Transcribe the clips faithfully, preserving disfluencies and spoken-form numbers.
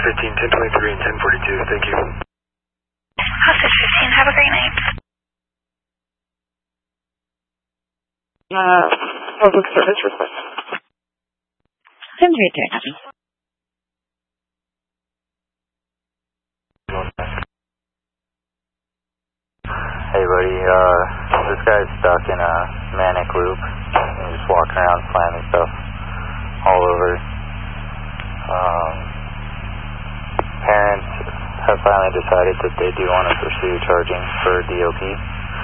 fifteen, ten twenty-three, and ten forty-two. Thank you. Hostage fifteen, have a great night. Uh, public service request. seven three three, copy. Hey buddy, uh, this guy's stuck in a manic loop. He's just walking around slamming stuff all over. Um, parents have finally decided that they do want to pursue charging for D O P.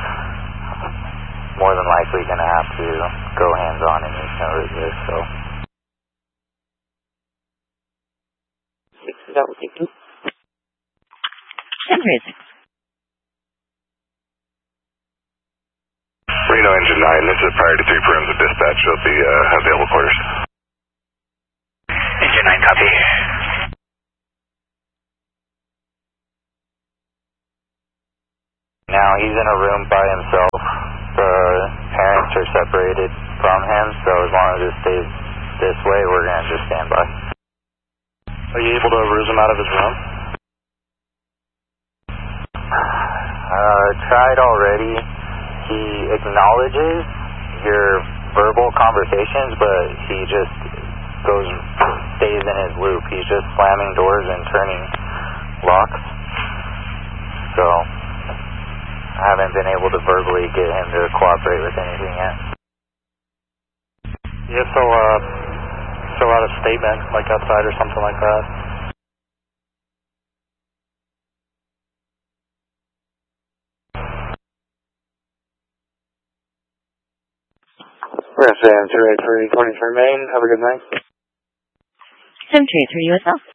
More than likely going to have to go hands-on and use no resist, so. Six, that would be two. seven three six. Reno Engine nine, this is priority three for rooms of dispatch. You'll be uh, available quarters. Engine nine, copy. Now he's in a room by himself. The parents are separated from him, so as long as it stays this way, we're going to just stand by. Are you able to ruse him out of his room? Uh, tried already. He acknowledges your verbal conversations, but he just goes, stays in his loop. He's just slamming doors and turning locks. So, I haven't been able to verbally get him to cooperate with anything yet. Yeah, so, uh, fill out a statement, like outside or something like that. We're going to say I'm two eight three, twenty-three Main. Have a good night. seven three three, U S L.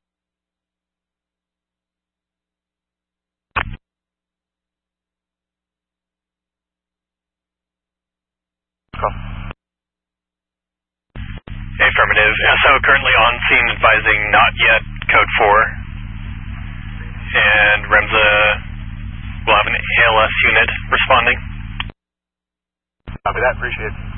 Affirmative. S O currently on scene advising not yet, code four. And REMSA will have an A L S unit responding. Copy that, appreciate it.